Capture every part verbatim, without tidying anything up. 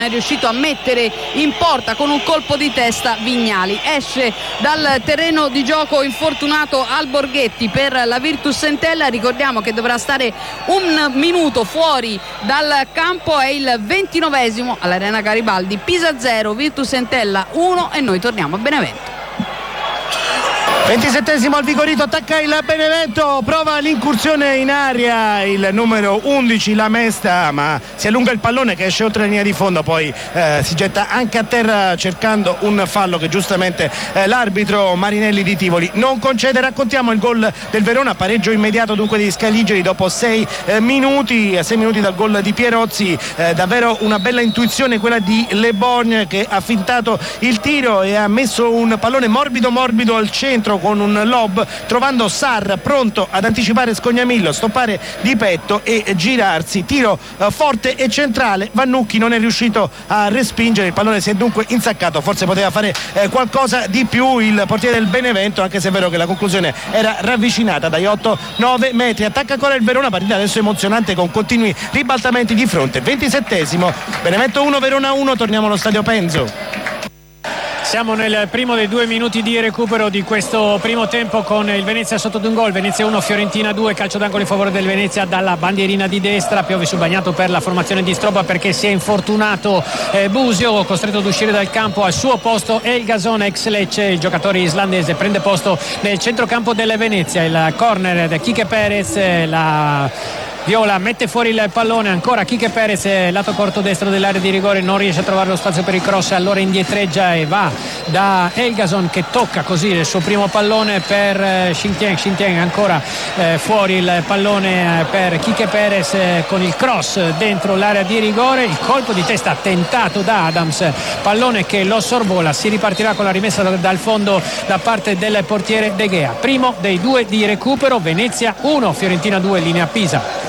è riuscito a mettere in porta con un colpo di testa Vignali. Esce dal terreno di gioco infortunato Alborghetti per la Virtus Entella. Ricordiamo che dovrà stare un minuto fuori dal campo. È il ventinovesimo all'Arena Garibaldi. Pisa zero, Virtus Entella uno e noi torniamo a Benevento. ventisettesimo al Vigorito, attacca il Benevento, prova l'incursione in aria il numero undici La Mesta, ma si allunga il pallone che esce oltre la linea di fondo, poi eh, si getta anche a terra cercando un fallo che giustamente eh, l'arbitro Marinelli di Tivoli non concede. Raccontiamo il gol del Verona, pareggio immediato dunque di Scaligeri dopo sei eh, minuti, sei minuti dal gol di Pierozzi. Eh, davvero una bella intuizione quella di Le Bon, che ha fintato il tiro e ha messo un pallone morbido morbido al centro con un lob, trovando Sarr pronto ad anticipare Scognamillo, stoppare di petto e girarsi. Tiro eh, forte e centrale, Vannucchi non è riuscito a respingere, il pallone si è dunque insaccato. Forse poteva fare eh, qualcosa di più il portiere del Benevento, anche se è vero che la conclusione era ravvicinata dai otto nove metri. Attacca ancora il Verona, partita adesso emozionante con continui ribaltamenti di fronte. ventisettesimo, Benevento uno Verona uno, torniamo allo stadio Penzo. Siamo nel primo dei due minuti di recupero di questo primo tempo con il Venezia sotto di un gol. Venezia uno, Fiorentina due, calcio d'angolo in favore del Venezia dalla bandierina di destra. Piove sul bagnato per la formazione di Stroba perché si è infortunato eh, Busio, costretto ad uscire dal campo. Al suo posto El Gazon, ex Lecce, il giocatore islandese, prende posto nel centrocampo delle Venezia. Il corner da Quique Perez, la Viola mette fuori il pallone, ancora Quique Perez, lato corto destro dell'area di rigore, non riesce a trovare lo spazio per il cross, allora indietreggia e va da Elgason che tocca così il suo primo pallone per Xintiang. Xintiang ancora eh, fuori il pallone per Quique Perez eh, con il cross dentro l'area di rigore, il colpo di testa tentato da Adams, pallone che lo sorvola, si ripartirà con la rimessa dal fondo da parte del portiere De Gea. Primo dei due di recupero, Venezia uno, Fiorentina due, linea Pisa.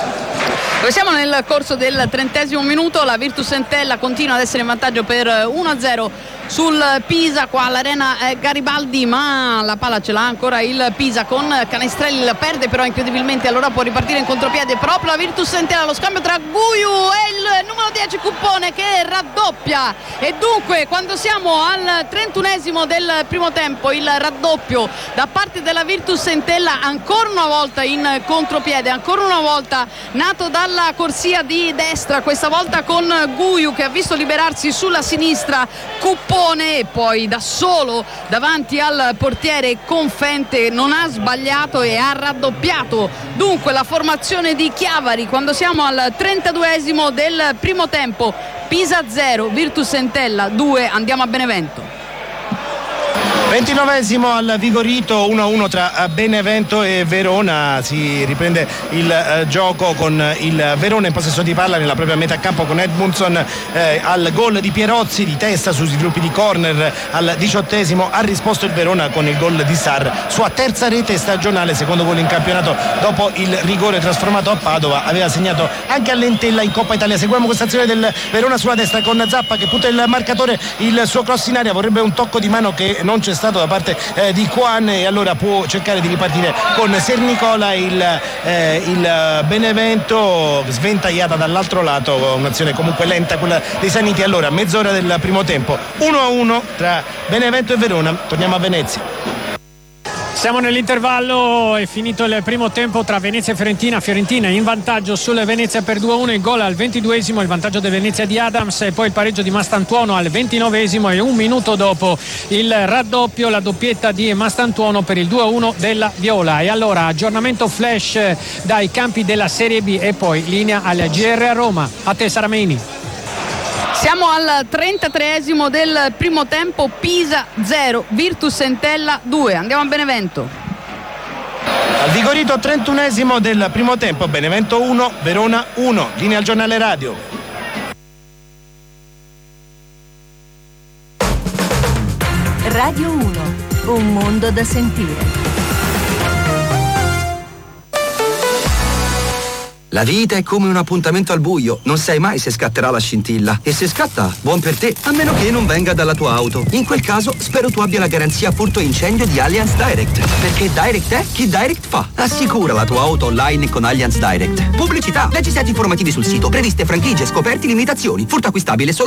Noi siamo nel corso del trentesimo minuto, la Virtus Entella continua ad essere in vantaggio per uno a zero sul Pisa qua all'Arena Garibaldi, ma la palla ce l'ha ancora il Pisa con Canestrelli, la perde però incredibilmente, allora può ripartire in contropiede proprio la Virtus Entella, lo scambio tra Guiu e il numero dieci Cuppone che raddoppia, e dunque quando siamo al trentunesimo del primo tempo il raddoppio da parte della Virtus Entella, ancora una volta in contropiede, ancora una volta nato dalla corsia di destra, questa volta con Guiu che ha visto liberarsi sulla sinistra Cuppone e poi da solo davanti al portiere Confente non ha sbagliato e ha raddoppiato dunque la formazione di Chiavari quando siamo al trentaduesimo del primo tempo. Pisa zero, Virtus Entella due, andiamo a Benevento. ventinovesimo al Vigorito, uno a uno tra Benevento e Verona. Si riprende il eh, gioco con il Verona in possesso di palla nella propria metà campo con Edmundson eh, al gol di Pierozzi di testa sui sviluppi di corner. Al diciottesimo ha risposto il Verona con il gol di Sarr, sua terza rete stagionale, secondo gol in campionato dopo il rigore trasformato a Padova. Aveva segnato anche all'Entella in Coppa Italia. Seguiamo questa azione del Verona sulla destra con Zappa che punta il marcatore, il suo cross in aria, vorrebbe un tocco di mano che non c'è stato da parte eh, di Quan, e allora può cercare di ripartire con Sernicola. Il, eh, il Benevento sventagliata dall'altro lato, un'azione comunque lenta quella dei Sanniti. Allora mezz'ora del primo tempo, uno a uno tra Benevento e Verona. Torniamo a Venezia. Siamo nell'intervallo, è finito il primo tempo tra Venezia e Fiorentina. Fiorentina in vantaggio sulle Venezia per due a uno, il gol al ventiduesimo, il vantaggio del Venezia di Adams, e poi il pareggio di Mastantuono al ventinovesimo e un minuto dopo il raddoppio, la doppietta di Mastantuono per il due a uno della Viola. E allora aggiornamento flash dai campi della Serie B e poi linea al G R a Roma. A te Saramini. Siamo al trentatreesimo del primo tempo, Pisa zero, Virtus Entella due, andiamo a Benevento. Al Vigorito, trentunesimo del primo tempo, Benevento uno, Verona uno, linea al giornale radio. Radio uno, un mondo da sentire. La vita è come un appuntamento al buio, non sai mai se scatterà la scintilla. E se scatta, buon per te, a meno che non venga dalla tua auto. In quel caso, spero tu abbia la garanzia furto incendio di Allianz Direct. Perché Direct è chi Direct fa. Assicura la tua auto online con Allianz Direct. Pubblicità, leggi set informativi sul sito, previste franchigie, scoperti, limitazioni. Furto acquistabile solo